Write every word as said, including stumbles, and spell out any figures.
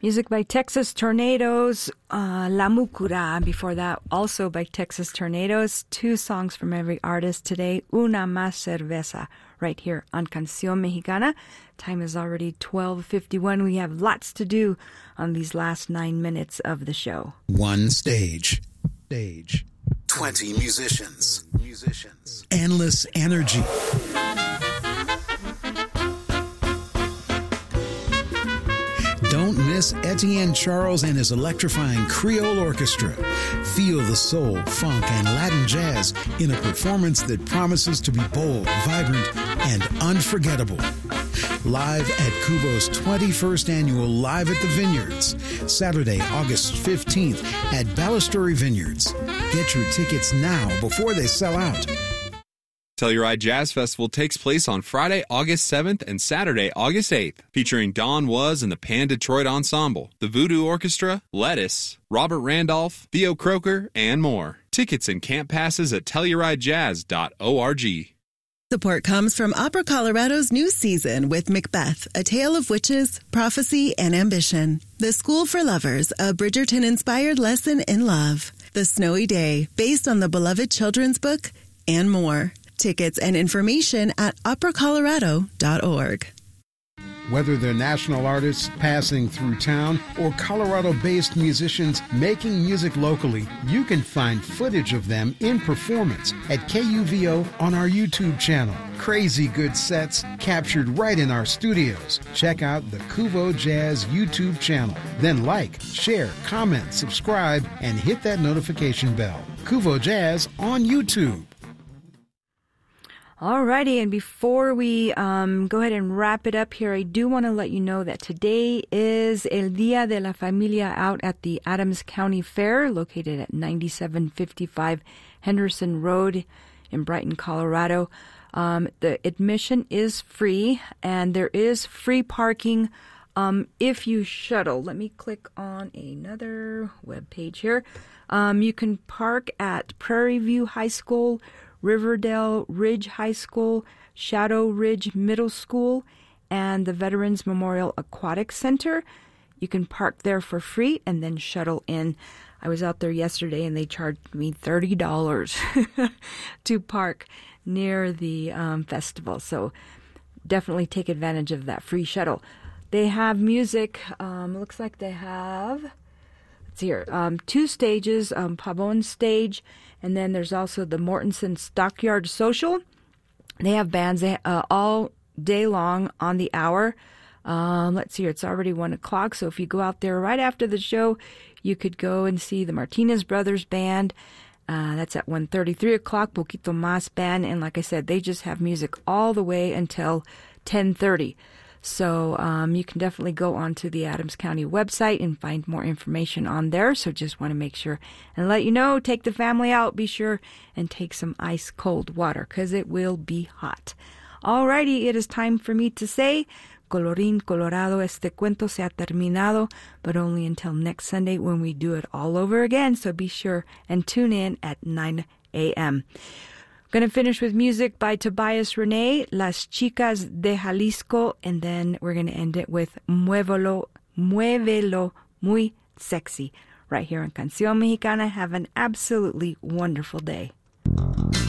Music by Texas Tornadoes, uh, La Mucura. Before that, also by Texas Tornadoes. Two songs from every artist today. Una Más Cerveza, right here on Canción Mexicana. Time is already twelve fifty-one. We have lots to do on these last nine minutes of the show. One stage. Stage. twenty musicians. Musicians. Endless energy. Don't miss Etienne Charles and his electrifying Creole Orchestra. Feel the soul, funk, and Latin jazz in a performance that promises to be bold, vibrant, and unforgettable. Live at Kubo's twenty-first annual Live at the Vineyards, Saturday, August fifteenth at Balustrade Vineyards. Get your tickets now before they sell out. Telluride Jazz Festival takes place on Friday, August seventh and Saturday, August eighth, featuring Don Was and the Pan Detroit Ensemble, the Voodoo Orchestra, Lettuce, Robert Randolph, Theo Croker, and more. Tickets and camp passes at telluride jazz dot org. Support comes from Opera Colorado's new season with Macbeth, A Tale of Witches, Prophecy, and Ambition. The School for Lovers, a Bridgerton-inspired lesson in love. The Snowy Day, based on the beloved children's book, and more. Tickets and information at opera colorado dot org. Whether they're national artists passing through town or Colorado-based musicians making music locally, you can find footage of them in performance at K U V O on our YouTube channel. Crazy good sets captured right in our studios. Check out the Kubo Jazz YouTube channel. Then like, share, comment, subscribe, and hit that notification bell. Kubo Jazz on YouTube. Alrighty, and before we um, go ahead and wrap it up here, I do want to let you know that today is El Día de la Familia out at the Adams County Fair, located at ninety-seven fifty-five Henderson Road in Brighton, Colorado. Um, the admission is free, and there is free parking um, if you shuttle. Let me click on another web page here. Um, you can park at Prairie View High School, Riverdale Ridge High School, Shadow Ridge Middle School, and the Veterans Memorial Aquatic Center. You can park there for free and then shuttle in. I was out there yesterday and they charged me thirty dollars to park near the um, festival. So definitely take advantage of that free shuttle. They have music. Um, looks like they have, let's see here, um, two stages, um, Pavone stage, and then there's also the Mortensen Stockyard Social. They have bands they, uh, all day long on the hour. Um, let's see here, it's already one o'clock, so if you go out there right after the show, you could go and see the Martinez Brothers Band. Uh, that's at one thirty, three o'clock, Poquito Mas Band, and like I said, they just have music all the way until ten thirty. So um, you can definitely go onto the Adams County website and find more information on there. So just want to make sure and let you know, take the family out, be sure and take some ice cold water because it will be hot. Alrighty, it is time for me to say, colorín colorado, este cuento se ha terminado, but only until next Sunday when we do it all over again. So be sure and tune in at nine a.m. Going to finish with music by Tobias Rene, Las Chicas de Jalisco, and then we're going to end it with Muévelo, Muévelo Muy Sexy, right here on Canción Mexicana. Have an absolutely wonderful day.